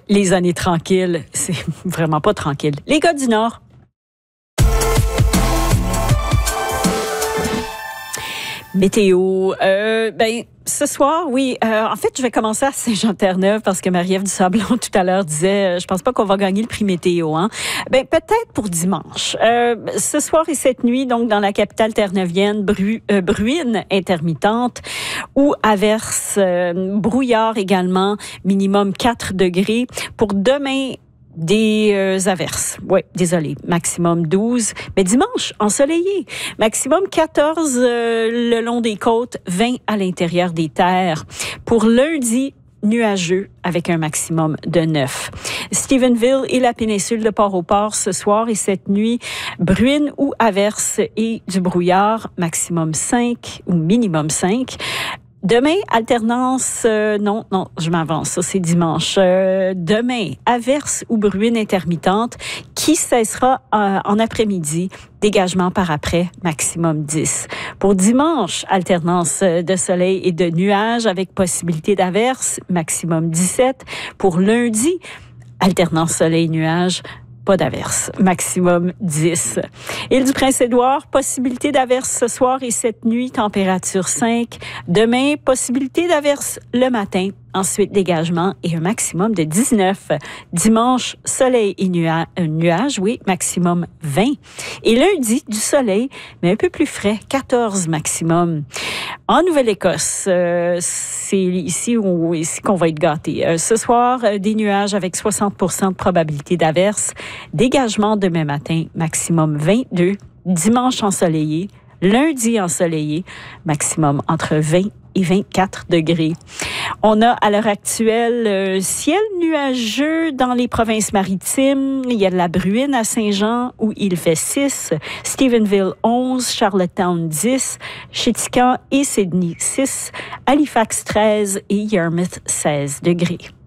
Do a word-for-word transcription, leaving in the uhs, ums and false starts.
les années tranquilles, c'est vraiment pas tranquille. Les gars du Nord. Météo, euh, ben ce soir, oui. Euh, en fait, je vais commencer à Saint-Jean-Terre-Neuve parce que Marie-Ève Dusablon tout à l'heure disait, euh, je pense pas qu'on va gagner le prix météo. Hein. Ben peut-être pour dimanche. Euh, ce soir et cette nuit, donc dans la capitale terre-neuvienne, bru, euh, bruine intermittente ou averse, euh, brouillard également, minimum quatre degrés. Pour demain, des euh, averses. Oui, désolé. Maximum douze. Mais dimanche, ensoleillé. Maximum quatorze euh, le long des côtes, vingt à l'intérieur des terres. Pour lundi, nuageux avec un maximum de neuf. Stephenville et la péninsule de Port-au-Port ce soir et cette nuit, bruine ou averse et du brouillard, maximum cinq ou minimum cinq. Demain, alternance, euh, non, non, je m'avance, ça c'est dimanche. Euh, demain, averse ou bruine intermittente qui cessera euh, en après-midi. Dégagement par après, maximum dix. Pour dimanche, alternance de soleil et de nuages avec possibilité d'averse, maximum dix-sept. Pour lundi, alternance soleil-nuages, pas d'averse, maximum dix. Île du Prince-Édouard, possibilité d'averse ce soir et cette nuit, température cinq. Demain, possibilité d'averse le matin, ensuite dégagement et un maximum de dix-neuf. Dimanche, soleil et nua- euh, nuages, oui, maximum vingt. Et lundi, du soleil, mais un peu plus frais, quatorze maximum. En Nouvelle-Écosse, euh, c'est ici, où, ici qu'on va être gâtés. Euh, ce soir, euh, des nuages avec soixante pour cent de probabilité d'averse. Dégagement demain matin, maximum vingt-deux. Dimanche ensoleillé. Lundi ensoleillé, maximum entre vingt et vingt-quatre degrés. On a à l'heure actuelle euh, ciel nuageux dans les provinces maritimes. Il y a de la bruine à Saint-Jean où il fait six, Stephenville onze, Charlottetown dix, Chéticamp et Sydney six, Halifax treize et Yarmouth seize degrés.